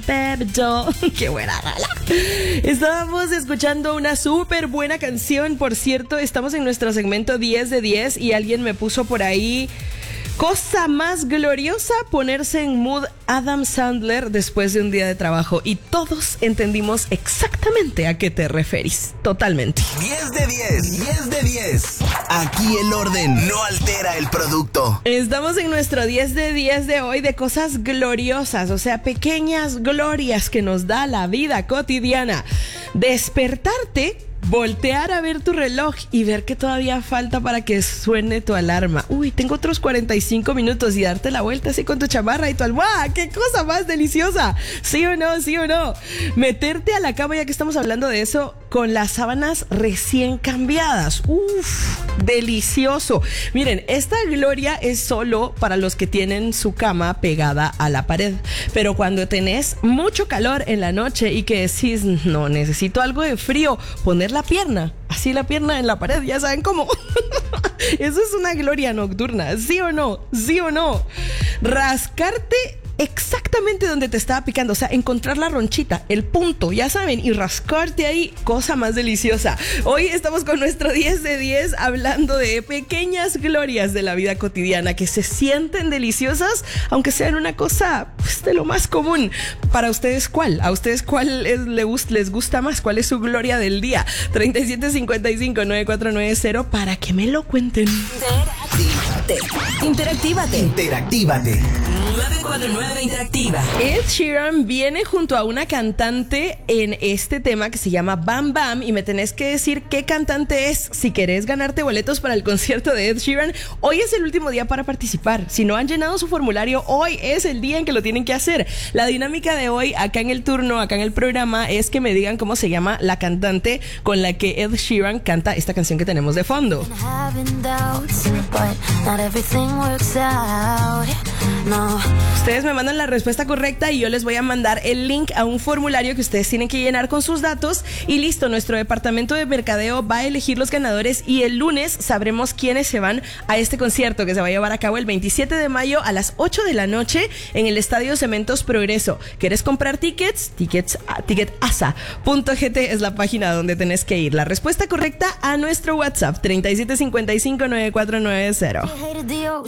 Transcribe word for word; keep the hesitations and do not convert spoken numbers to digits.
Pepto. Qué buena rola. Estábamos escuchando una súper buena canción. Por cierto, estamos en nuestro segmento diez de diez y alguien me puso por ahí: cosa más gloriosa, ponerse en mood Adam Sandler después de un día de trabajo. Y todos entendimos exactamente a qué te referís. Totalmente. diez de diez, diez de diez. Aquí el orden no altera el producto. Estamos en nuestro diez de diez de hoy de cosas gloriosas, o sea, pequeñas glorias que nos da la vida cotidiana. Despertarte, voltear a ver tu reloj y ver que todavía falta para que suene tu alarma. Uy, tengo otros cuarenta y cinco minutos y darte la vuelta así con tu chamarra y tu almohada. ¡Qué cosa más deliciosa! ¿Sí o no? ¿Sí o no? Meterte a la cama, ya que estamos hablando de eso, con las sábanas recién cambiadas. ¡Uf! Delicioso. Miren, esta gloria es solo para los que tienen su cama pegada a la pared. Pero cuando tenés mucho calor en la noche y que decís, no, necesito algo de frío, poner la pierna, así la pierna en la pared, ya saben cómo. Eso es una gloria nocturna, ¿sí o no? ¿Sí o no? Rascarte exactamente donde te estaba picando, o sea, encontrar la ronchita, el punto, ya saben, y rascarte ahí, cosa más deliciosa. Hoy estamos con nuestro diez de diez hablando de pequeñas glorias de la vida cotidiana que se sienten deliciosas, aunque sean una cosa pues, de lo más común. Para ustedes, ¿cuál? ¿A ustedes cuál es, les gusta más? ¿Cuál es su gloria del día? treinta y siete cincuenta y cinco, noventa y cuatro noventa para que me lo cuenten. Interactívate. Interactívate. nueve cuatro nueve Interactiva. Ed Sheeran viene junto a una cantante en este tema que se llama Bam Bam y me tenés que decir qué cantante es si querés ganarte boletos para el concierto de Ed Sheeran. Hoy es el último día para participar. Si no han llenado su formulario, hoy es el día en que lo tienen que hacer. La dinámica de hoy acá en el turno, acá en el programa, es que me digan cómo se llama la cantante con la que Ed Sheeran canta esta canción que tenemos de fondo. Ustedes me mandan la respuesta correcta y yo les voy a mandar el link a un formulario que ustedes tienen que llenar con sus datos y listo, nuestro departamento de mercadeo va a elegir los ganadores y el lunes sabremos quiénes se van a este concierto que se va a llevar a cabo el veintisiete de mayo a las ocho de la noche en el Estadio Cementos Progreso. ¿Quieres comprar tickets? Tickets, ticketasa punto gt es la página donde tenés que ir. La respuesta correcta a nuestro WhatsApp treinta y siete cincuenta y cinco, noventa y cuatro noventa.